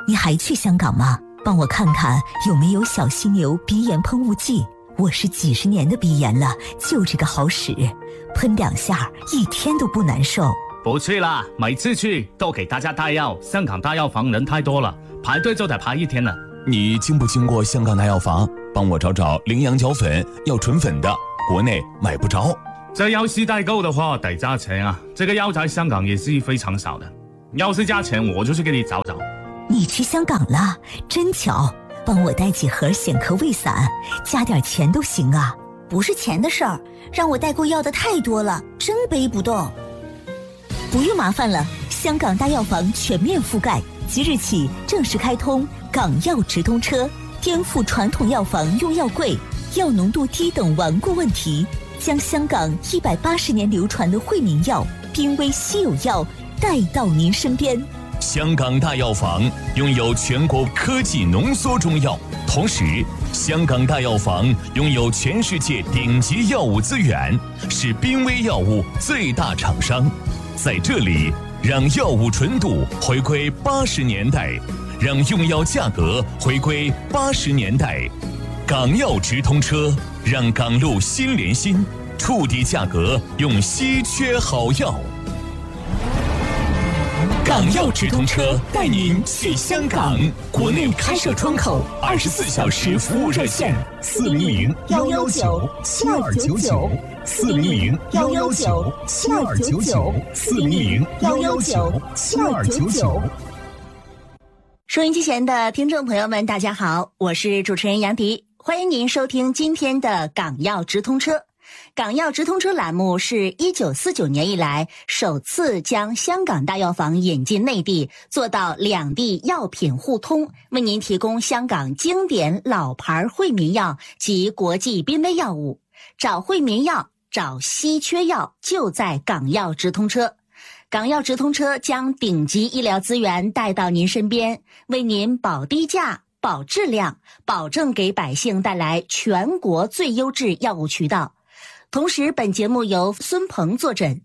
你还去香港吗？帮我看看有没有小犀牛鼻炎喷雾剂。我是几十年的鼻炎了，就这个好使，喷2下一天都不难受。 不去啦，每次去都给大家带药，香港大药房人太多了，排队就得排1天了。 你经不经过香港大药房？帮我找找羚羊角粉，要纯粉的，国内买不着。 这药是代购的话得加钱啊，这个药在香港也是非常少的，要是加钱我就去给你找找。 你去香港了，真巧，帮我带几盒显科胃散，加点钱都行啊。 不是钱的事儿，让我代购要的太多了，真背不动。 不用麻烦了，香港大药房全面覆盖，即日起正式开通港药直通车，颠覆传统药房用药贵、药浓度低等顽固问题，将香港180年流传的惠民药、濒危稀有药带到您身边。 香港大药房拥有全国科技浓缩中药，同时香港大药房拥有全世界顶级药物资源，是濒危药物最大厂商。在这里，让药物纯度回归80年代，让用药价格回归80年代。港药直通车，让港路心连心，触底价格用稀缺好药。港药直通车带您去香港，国内开设窗口，24小时服务热线 400-119-7299，400-119-7299，400-119-7299。收音机前的听众朋友们，大家好，我是主持人杨迪，欢迎您收听今天的港药直通车。港药直通车栏目是1949年以来首次将香港大药房引进内地，做到两地药品互通，为您提供香港经典老牌惠民药及国际濒危药物。找惠民药，找稀缺药，就在港药直通车。港药直通车将顶级医疗资源带到您身边，为您保低价、保质量，保证给百姓带来全国最优质药物渠道。同时，本节目由孙鹏坐诊。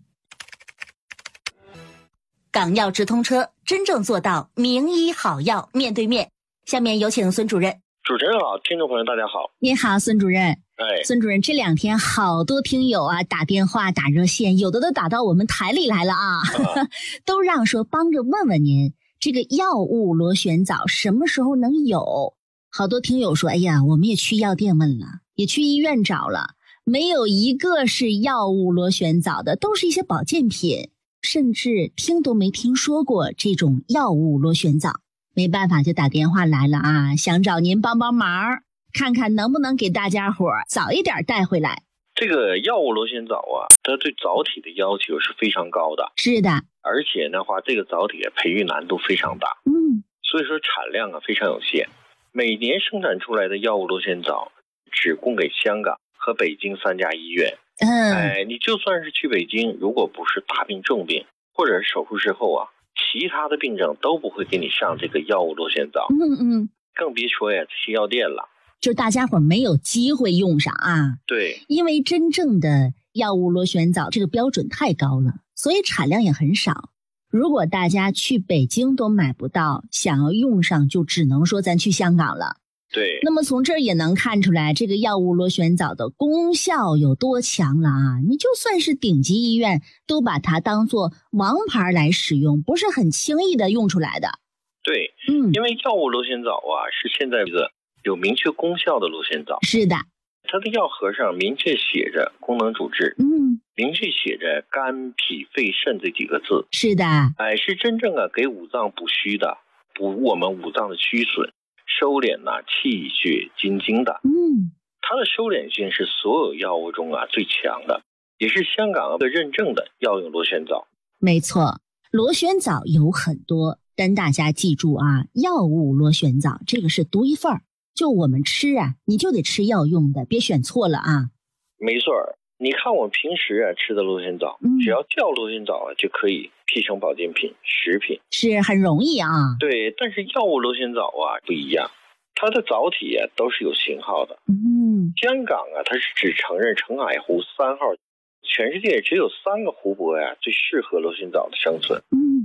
港药直通车真正做到名医好药面对面。下面有请孙主任。 主持人好，听众朋友大家好。 您好，孙主任。孙主任，这2天好多听友啊打电话打热线，有的都打到我们台里来了啊，都让说帮着问问您，这个药物螺旋藻什么时候能有？好多听友说，哎呀，我们也去药店问了，也去医院找了，没有一个是药物螺旋藻的，都是一些保健品，甚至听都没听说过这种药物螺旋藻。没办法就打电话来了啊，想找您帮帮忙，看看能不能给大家伙早一点带回来。 这个药物螺旋藻啊，它对藻体的要求是非常高的。 是的。 而且的话，这个藻体培育难度非常大。所以说产量啊非常有限。每年生产出来的药物螺旋藻只供给香港和北京3家医院。你就算是去北京，如果不是大病重病或者是手术之后啊，其他的病症都不会给你上这个药物螺旋藻。更别说呀这些药店了， 就大家伙没有机会用上啊。 对， 因为真正的药物螺旋藻这个标准太高了，所以产量也很少。如果大家去北京都买不到，想要用上就只能说咱去香港了。 对， 那么从这儿也能看出来这个药物螺旋藻的功效有多强了啊！你就算是顶级医院都把它当作王牌来使用，不是很轻易的用出来的。 对，因为药物螺旋藻啊是现在一个有明确功效的螺旋藻。 是的， 它的药盒上明确写着功能主治，明确写着肝脾肺肾这几个字。 是的， 是真正给五脏补虚的，补我们五脏的虚损，收敛气血津经的。它的收敛性是所有药物中最强的，也是香港认证的药用螺旋藻。 没错，螺旋藻有很多，但大家记住啊，药物螺旋藻这个是独一份儿，就我们吃啊，你就得吃药用的，别选错了啊。 没错，你看我们平时吃的螺旋藻，只要叫螺旋藻就可以批成保健品、食品， 是很容易啊。 对，但是药物螺旋藻不一样，它的藻体都是有型号的。香港它是只承认澄海湖3号，全世界只有3个湖泊最适合螺旋藻的生存。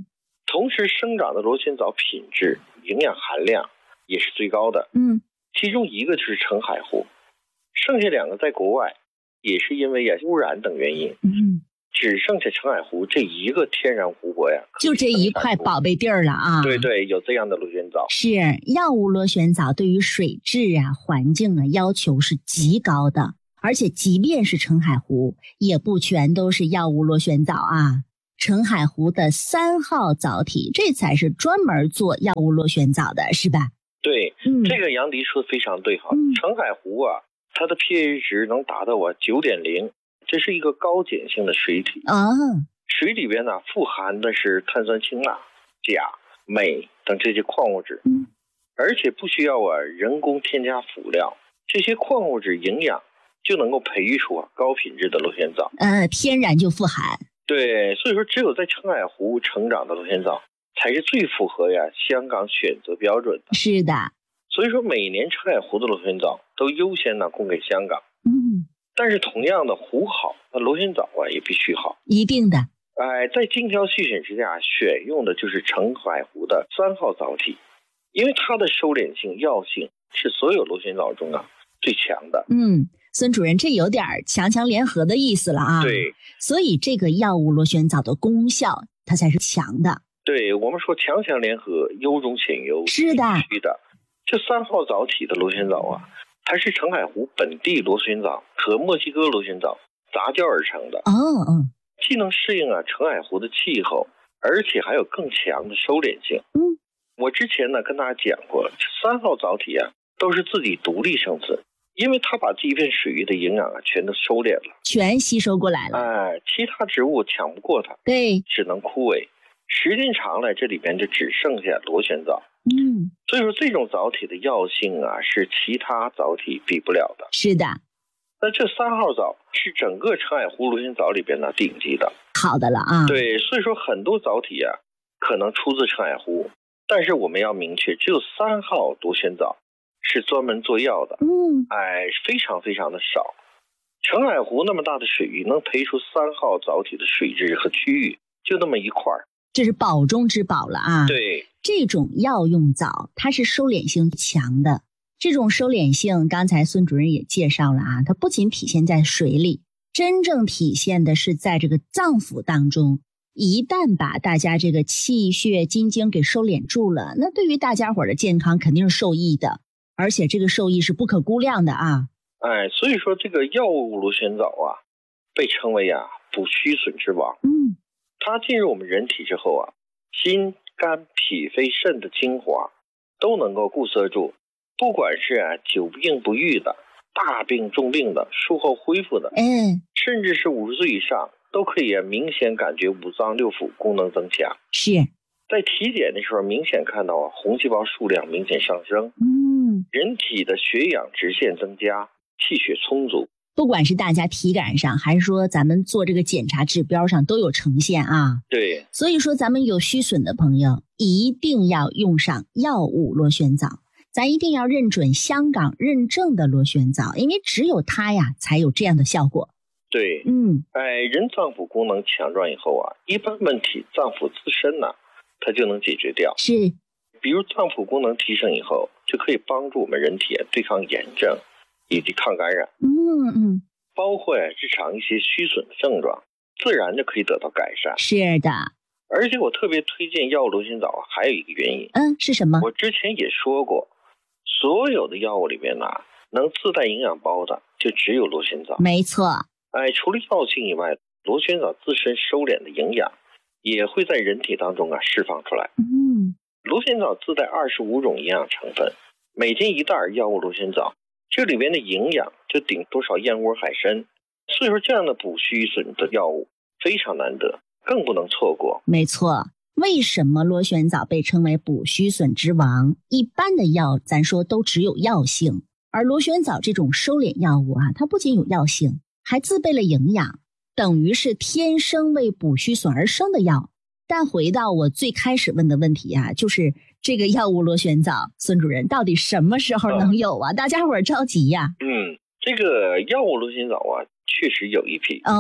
同时生长的螺旋藻品质、营养含量也是最高的。其中一个就是澄海湖，剩下2个在国外，也是因为污染等原因。只剩下澄海湖这一个天然湖泊呀， 就这一块宝贝地儿了啊！ 对对，有这样的螺旋藻。 是药物螺旋藻对于水质啊、环境啊要求是极高的，而且即便是澄海湖，也不全都是药物螺旋藻啊。澄海湖的3号藻体，这才是专门做药物螺旋藻的，是吧？ 对，这个杨迪说的非常对哈。澄海湖啊，它的 pH 值能达到9.0。这是一个高碱性的水体水里边呢富含的是碳酸氢钠、钾、镁等这些矿物质，而且不需要人工添加辅料，这些矿物质营养就能够培育出高品质的螺旋藻， 天然就富含。 对，所以说只有在澄海湖成长的螺旋藻才是最符合香港选择标准的。 是的， 所以说每年澄海湖的螺旋藻都优先供给香港。但是同样的，湖好，那螺旋藻也必须好， 一定的。 在精挑细选之下，选用的就是澄海湖的3号藻体，因为它的收敛性、药性是所有螺旋藻中最强的。 孙主任，这有点强强联合的意思了啊。 对， 所以这个药物螺旋藻的功效，它才是强的。 对，我们说强强联合，优中选优， 是的， 必须的。这3号藻体的螺旋藻它是澄海湖本地螺旋藻和墨西哥螺旋藻杂交而成的。既能适应澄海湖的气候，而且还有更强的收敛性。我之前跟大家讲过，这3号藻体都是自己独立生存，因为它把这一片水域的营养全都收敛了， 全吸收过来了。 其他植物抢不过它， 对， 只能枯萎。时间长了，这里边就只剩下螺旋藻。所以说这种藻体的药性是其他藻体比不了的。 是的。 那这3号藻是整个澄海湖螺旋藻里边顶级的， 好的了啊。 对，所以说很多藻体可能出自澄海湖，但是我们要明确，只有3号螺旋藻是专门做药的。非常非常的少。澄海湖那么大的水域，能培出3号藻体的水质和区域，就那么一块， 这是宝中之宝了啊。 对， 这种药用藻它是收敛性强的，这种收敛性刚才孙主任也介绍了啊，它不仅体现在水里，真正体现的是在这个脏腑当中。一旦把大家这个气血津经给收敛住了，那对于大家伙的健康肯定是受益的，而且这个受益是不可估量的啊。 所以说这个药物螺旋藻被称为补虚损之王。它进入我们人体之后心、肝、脾、肺、肾的精华都能够固摄住，不管是久病不愈的、大病重病的、术后恢复的，甚至是50岁以上，都可以明显感觉五脏六腑功能增强。 是在体检的时候明显看到红细胞数量明显上升，人体的血氧直线增加，气血充足。 不管是大家体感上，还是说咱们做这个检查指标上都有呈现啊。 对， 所以说咱们有虚损的朋友一定要用上药物螺旋藻，咱一定要认准香港认证的螺旋藻，因为只有它才有这样的效果。 对，人脏腑功能强壮以后一般问题脏腑自身它就能解决掉。 是， 比如脏腑功能提升以后，就可以帮助我们人体对抗炎症以及抗感染。包括日常一些虚损的症状，自然就可以得到改善。 是的。 而且我特别推荐药物螺旋藻还有一个原因。 是什么？ 我之前也说过，所有的药物里面能自带营养包的就只有螺旋藻。 没错。 除了药性以外，螺旋藻自身收敛的营养也会在人体当中释放出来。螺旋藻自带25种营养成分，每天一袋药物螺旋藻，这里面的营养就顶多少燕窝海参。所以说这样的补虚损的药物非常难得，更不能错过。 没错。为什么螺旋藻被称为补虚损之王？一般的药咱说都只有药性，而螺旋藻这种收敛药物它不仅有药性，还自备了营养，等于是天生为补虚损而生的药。但回到我最开始问的问题就是这个药物螺旋藻，孙主任到底什么时候能有大家伙着急呀。 这个药物螺旋藻确实有一批。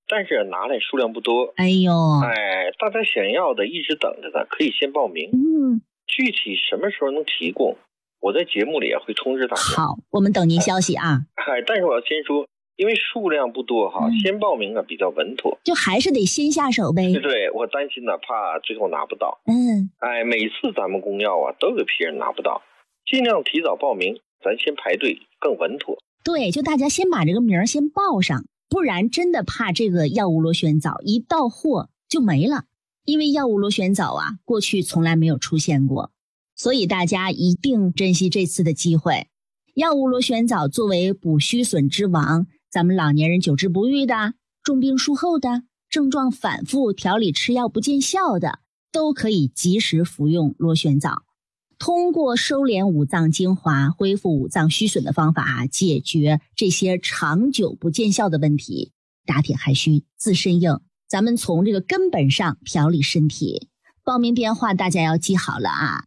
但是拿来数量不多。 哎呦， 大家想要的一直等着的，可以先报名。具体什么时候能提供，我在节目里也会通知大家。 好，我们等您消息啊。 但是我要先说，因为数量不多哈，先报名比较稳妥， 就还是得先下手呗。 对，我担心怕最后拿不到。每次咱们公药都有批人拿不到，尽量提早报名，咱先排队更稳妥。 对，就大家先把这个名先报上，不然真的怕这个药物螺旋藻一到货就没了。因为药物螺旋藻过去从来没有出现过，所以大家一定珍惜这次的机会。药物螺旋藻作为补虚损之王，咱们老年人久治不愈的、重病术后的、症状反复、调理吃药不见效的，都可以及时服用螺旋藻。通过收敛五脏精华、恢复五脏虚损的方法，解决这些长久不见效的问题。打铁还需自身硬，咱们从这个根本上调理身体。报名电话大家要记好了啊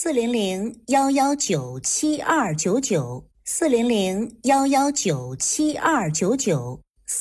，400-119-7299 400-119-7299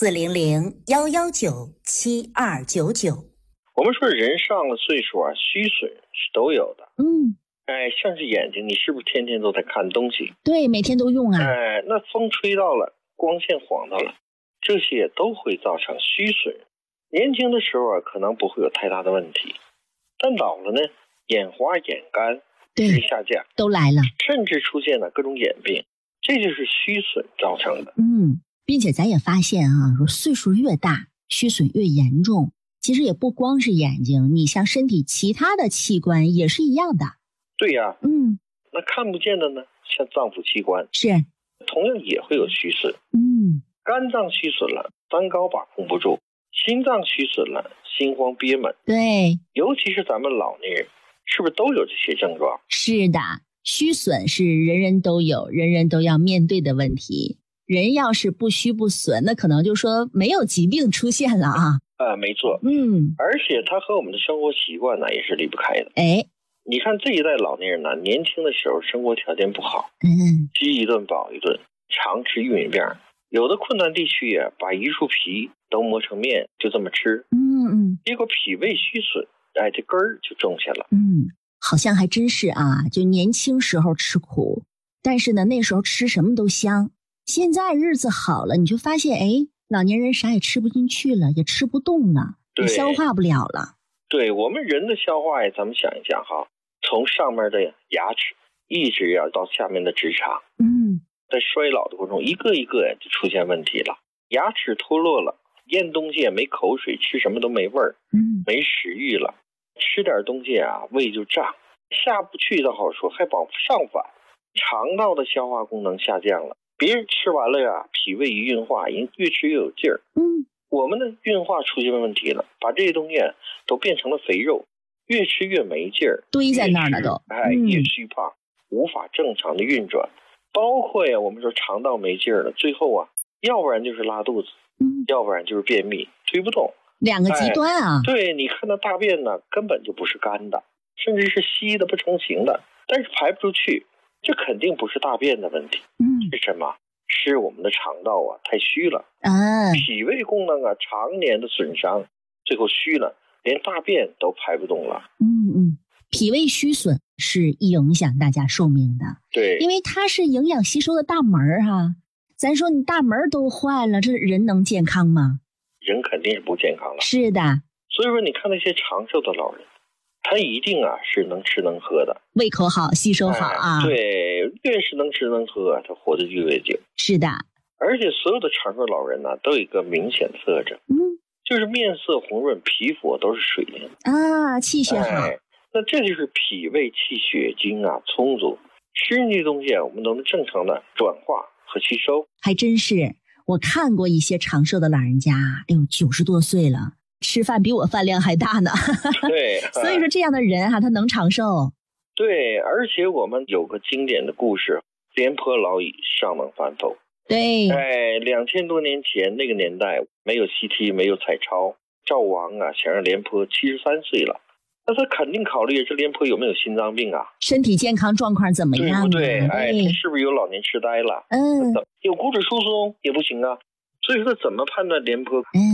400-119-7299。 我们说人上了岁数虚损是都有的。像是眼睛，你是不是天天都在看东西？ 对，每天都用啊。 那风吹到了，光线晃到了，这些都会造成虚损。年轻的时候可能不会有太大的问题，但老了呢，眼花眼干、视力下降都来了， 甚至出现了各种眼病，这就是虚损造成的。 并且咱也发现说岁数越大，虚损越严重。其实也不光是眼睛，你像身体其他的器官也是一样的。 对呀，那看不见的呢，像脏腑器官是同样也会有虚损。肝脏虚损了，三高把控不住；心脏虚损了，心慌憋闷。 对， 尤其是咱们老年人，是不是都有这些症状？ 是的，虚损是人人都有，人人都要面对的问题。人要是不虚不损，那可能就说没有疾病出现了啊。 没错。而且它和我们的生活习惯呢也是离不开的。你看这一代老年人呢，年轻的时候生活条件不好，饥一顿饱一顿，常吃玉米面，有的困难地区把榆树皮都磨成面，就这么吃。结果脾胃虚损，这根儿就种下了。 好像还真是就年轻时候吃苦，但是呢那时候吃什么都香。现在日子好了，你就发现老年人啥也吃不进去了，也吃不动了，也消化不了了。 对，我们人的消化咱们想一想从上面的牙齿一直要到下面的直肠，在衰老的过程中一个一个就出现问题了，牙齿脱落了，咽东西也没口水，吃什么都没味儿，没食欲了，吃点东西胃就胀，下不去倒好说，还往上反，肠道的消化功能下降了，别人吃完了脾胃一运化，越吃越有劲儿。我们的运化出现问题了，把这些东西都变成了肥肉，越吃越没劲儿， 堆在那儿了都。 越虚胖，无法正常的运转。包括我们说肠道没劲儿了，最后要不然就是拉肚子，要不然就是便秘，推不动。 两个极端对，你看到大便呢，根本就不是干的，甚至是稀的不成形的，但是排不出去，这肯定不是大便的问题。是什么？是我们的肠道太虚了，脾胃功能常年的损伤，最后虚了，连大便都排不动了。 脾胃虚损是影响大家寿命的。 对， 因为它是营养吸收的大门咱说你大门都坏了，这人能健康吗？ 人肯定是不健康了。 是的。 所以说你看那些长寿的老人，他一定是能吃能喝的， 胃口好，吸收好对，越是能吃能喝，他活得越久。 是的。 而且所有的长寿老人呢，都有一个明显特征，就是面色红润，皮肤都是水灵气血好。 那这就是脾胃气血精充足，吃进去的东西我们都能正常的转化和吸收。 还真是，我看过一些长寿的老人家，90多岁了，吃饭比我饭量还大呢。 对， 所以说这样的人他能长寿。 对，而且我们有个经典的故事，廉颇老矣，尚能饭否。 对 ，2000多年前那个年代，没有 CT， 没有彩超，赵王想让廉颇73岁了，那他肯定考虑这廉颇有没有心脏病身体健康状况怎么样， 对不对？他是不是有老年痴呆了？有骨质疏松也不行所以说怎么判断廉颇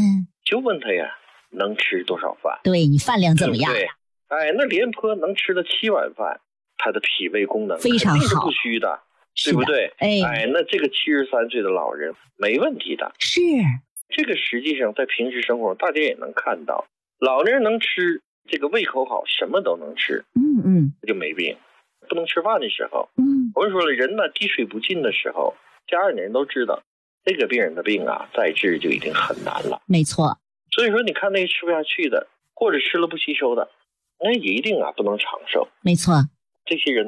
就问他呀，能吃多少饭？ 对，你饭量怎么样？ 对，那廉颇能吃了7碗饭，他的脾胃功能非常好， 肯定是不虚的，对不对？那这个73岁的老人没问题的。 是， 这个实际上在平时生活大家也能看到，老年人能吃，这个胃口好，什么都能吃，就没病。不能吃饭的时候，我们说了，人呢滴水不进的时候，家里人都知道，这个病人的病啊，再治就已经很难了。 没错。 所以说，你看那些吃不下去的，或者吃了不吸收的，那一定不能长寿。 没错。 这些人